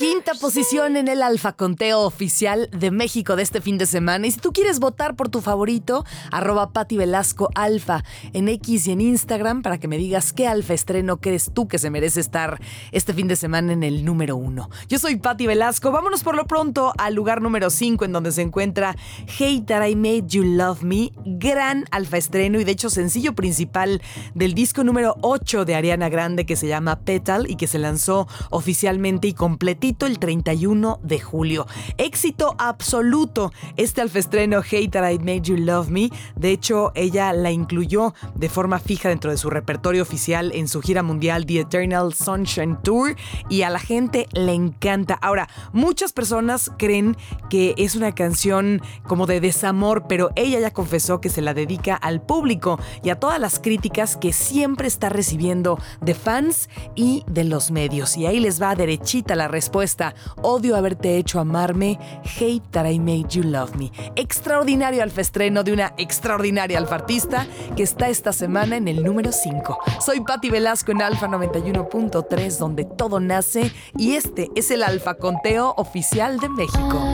Quinta posición en el Alfa Conteo Oficial de México de este fin de semana. Y si tú quieres votar por tu favorito, @Pati Velasco Alfa en X y en Instagram para que me digas qué Alfa estreno crees tú que se merece estar este fin de semana en el número 1. Yo soy Pati Velasco. Vámonos por lo pronto al lugar número 5, en donde se encuentra Hey That I Made You Love Me. Gran Alfa estreno y de hecho sencillo principal del disco número 8 de Ariana Grande, que se llama Petal y que se lanzó oficialmente y completito el 31 de julio. Éxito absoluto este alfaestreno Hey That I Made You Love Me. De hecho, ella la incluyó de forma fija dentro de su repertorio oficial en su gira mundial The Eternal Sunshine Tour y a la gente le encanta. Ahora, muchas personas creen que es una canción como de desamor, pero ella ya confesó que se la dedica al público y a todas las críticas que siempre está recibiendo de fans y de los medios. Y ahí les va derechita la respuesta. Odio haberte hecho amarme. Hate that I made you love me. Extraordinario alfaestreno de una extraordinaria alfartista que está esta semana en el número 5. Soy Pati Velasco en Alfa 91.3, donde todo nace, y este es el Alfa Conteo Oficial de México.